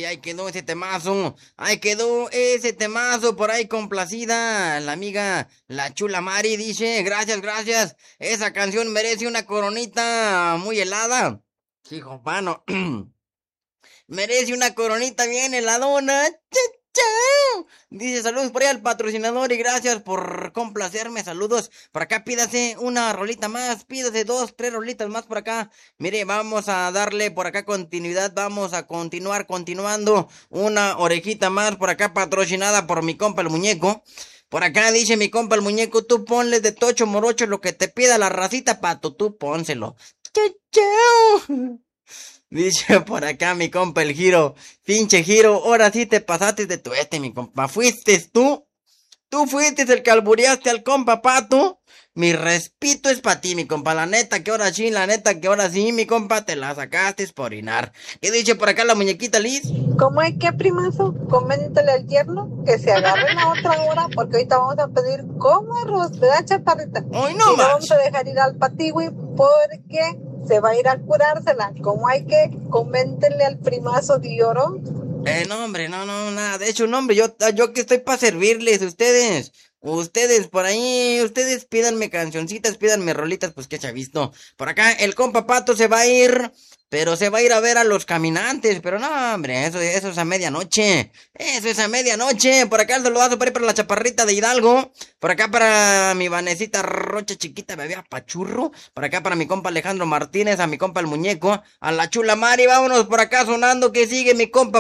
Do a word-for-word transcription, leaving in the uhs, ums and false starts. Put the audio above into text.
sí, ahí quedó ese temazo. Ahí quedó ese temazo por ahí complacida. La amiga, la chula Mari dice, gracias, gracias. Esa canción merece una coronita muy helada. Hijo, mano. Merece una coronita bien heladona. ¡Cha, cha! Dice, saludos por ahí al patrocinador y gracias por complacerme. Saludos. Por acá pídase una rolita más. Pídase dos, tres rolitas más por acá. Mire, vamos a darle por acá continuidad. Vamos a continuar, continuando. Una orejita más por acá patrocinada por mi compa el muñeco. Por acá dice mi compa el muñeco, tú ponle de tocho morocho lo que te pida la racita, pato. Tú pónselo. ¡Chau, chau! Dice por acá mi compa el Giro, pinche Giro, ahora sí te pasaste de tu este, mi compa. ¿Fuiste tú? ¿Tú fuiste el que albureaste al compa Pato? Mi respeto es para ti, mi compa. La neta que ahora sí, la neta que ahora sí, mi compa, te la sacaste por orinar. ¿Qué dice por acá la muñequita Liz? ¿Cómo es que, primazo? Coméntale al yerno que se agarren a otra hora porque ahorita vamos a pedir como arroz, ¿verdad, chaparrita? Hoy Y no no vamos a más. dejar ir al patigüi porque se va a ir a curársela. ¿Cómo hay que? Coméntenle al primazo de oro. Eh, no, hombre, no, no, nada. De hecho, no, hombre, yo, yo que estoy para servirles, ustedes. Ustedes por ahí, ustedes pídanme cancioncitas, pídanme rolitas, pues que se ha visto. Por acá el compa Pato se va a ir, pero se va a ir a ver a los caminantes. Pero no, hombre, eso, eso es a medianoche. Eso es a medianoche. Por acá el saludazo para ir para la chaparrita de Hidalgo. Por acá para mi Vanesita Rocha chiquita, bebé apachurro. Por acá para mi compa Alejandro Martínez, a mi compa el muñeco, a la chula Mari. Vámonos por acá sonando que sigue mi compa